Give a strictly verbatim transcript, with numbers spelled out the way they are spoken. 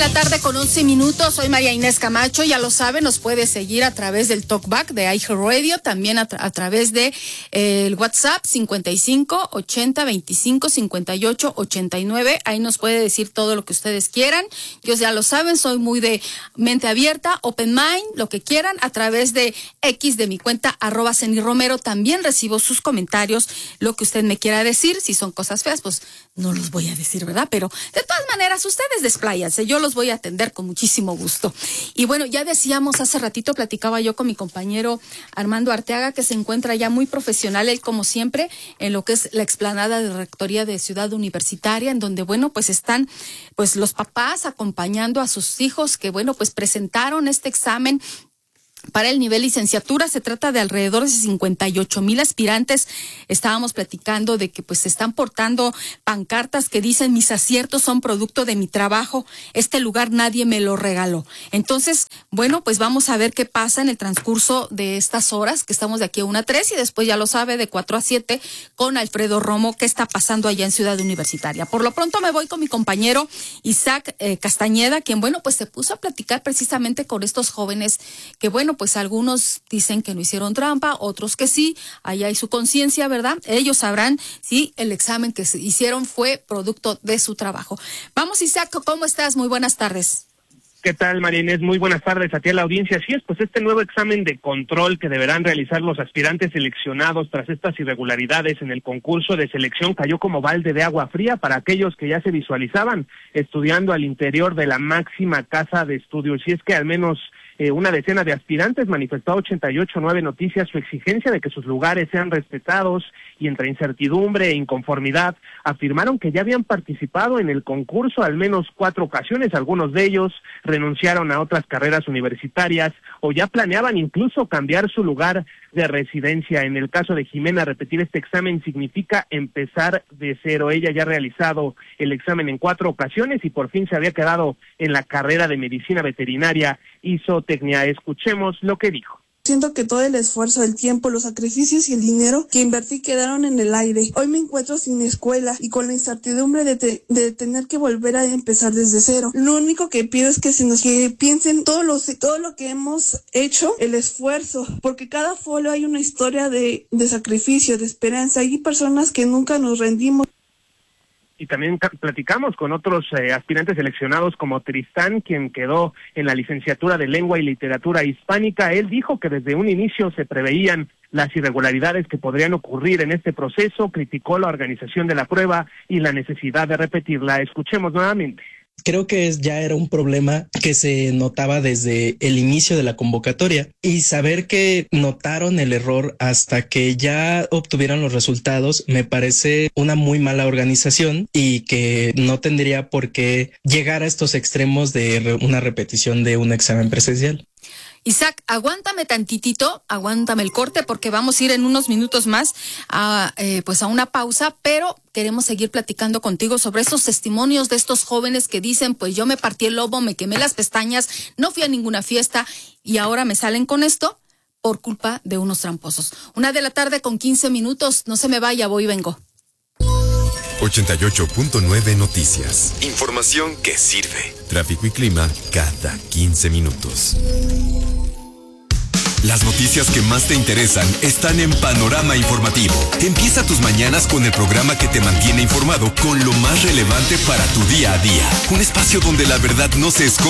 la tarde con once minutos. Soy María Inés Camacho, ya lo saben, nos puede seguir a través del Talkback de iHeartRadio, también a, tra- a través de eh, el WhatsApp cincuenta y cinco, ochenta, veinticinco, cincuenta y ocho, ochenta y nueve. Ahí nos puede decir todo lo que ustedes quieran. Yo ya lo saben, soy muy de mente abierta, open mind, lo que quieran, a través de X de mi cuenta, arroba Ceni Romero. También recibo sus comentarios, lo que usted me quiera decir. Si son cosas feas, pues no los voy a decir, ¿verdad? Pero de todas maneras, ustedes despláyanse, yo los voy a atender con muchísimo gusto. Y bueno, ya decíamos, hace ratito platicaba yo con mi compañero Armando Arteaga, que se encuentra ya muy profesional, él como siempre, en lo que es la explanada de Rectoría de Ciudad Universitaria, en donde, bueno, pues están pues los papás acompañando a sus hijos que, bueno, pues presentaron este examen para el nivel licenciatura. Se trata de alrededor de cincuenta y ocho mil aspirantes. Estábamos platicando de que pues se están portando pancartas que dicen: mis aciertos son producto de mi trabajo, este lugar nadie me lo regaló. Entonces, bueno, pues vamos a ver qué pasa en el transcurso de estas horas, que estamos de aquí a una a tres, y después ya lo sabe, de cuatro a siete, con Alfredo Romo, qué está pasando allá en Ciudad Universitaria. Por lo pronto me voy con mi compañero Isaac eh, Castañeda, quien, bueno, pues se puso a platicar precisamente con estos jóvenes que, bueno, pues algunos dicen que no hicieron trampa, otros que sí, allá hay su conciencia, ¿verdad? Ellos sabrán si el examen que se hicieron fue producto de su trabajo. Vamos, Isaac, ¿cómo estás? Muy buenas tardes. ¿Qué tal, María Inés? Muy buenas tardes a ti, a la audiencia. Así es, pues este nuevo examen de control que deberán realizar los aspirantes seleccionados tras estas irregularidades en el concurso de selección cayó como balde de agua fría para aquellos que ya se visualizaban estudiando al interior de la máxima casa de estudios. Y es que al menos Eh, una decena de aspirantes manifestó a ochenta y ocho nueve Noticias su exigencia de que sus lugares sean respetados, y entre incertidumbre e inconformidad afirmaron que ya habían participado en el concurso al menos cuatro ocasiones. Algunos de ellos renunciaron a otras carreras universitarias o ya planeaban incluso cambiar su lugar de residencia. En el caso de Jimena, repetir este examen significa empezar de cero. Ella ya ha realizado el examen en cuatro ocasiones y por fin se había quedado en la carrera de medicina veterinaria y zootecnia. Escuchemos lo que dijo. Siento que todo el esfuerzo, el tiempo, los sacrificios y el dinero que invertí quedaron en el aire. Hoy me encuentro sin escuela y con la incertidumbre de, te, de tener que volver a empezar desde cero. Lo único que pido es que se nos que piensen todo lo, todo lo que hemos hecho, el esfuerzo, porque cada folio hay una historia de, de sacrificio, de esperanza. Hay personas que nunca nos rendimos. Y también platicamos con otros eh, aspirantes seleccionados como Tristán, quien quedó en la licenciatura de Lengua y Literatura Hispánica. Él dijo que desde un inicio se preveían las irregularidades que podrían ocurrir en este proceso, criticó la organización de la prueba y la necesidad de repetirla. Escuchemos nuevamente. Creo que es, ya era un problema que se notaba desde el inicio de la convocatoria, y saber que notaron el error hasta que ya obtuvieron los resultados me parece una muy mala organización y que no tendría por qué llegar a estos extremos de re- una repetición de un examen presencial. Isaac, aguántame tantitito, aguántame el corte, porque vamos a ir en unos minutos más a, eh, pues a una pausa, pero queremos seguir platicando contigo sobre estos testimonios de estos jóvenes que dicen: pues yo me partí el lomo, me quemé las pestañas, no fui a ninguna fiesta y ahora me salen con esto por culpa de unos tramposos. Una de la tarde con quince minutos, no se me vaya, voy y vengo. ochenta y ocho punto nueve Noticias. Información que sirve. Tráfico y clima cada quince minutos. Las noticias que más te interesan están en Panorama Informativo. Empieza tus mañanas con el programa que te mantiene informado con lo más relevante para tu día a día. Un espacio donde la verdad no se esconde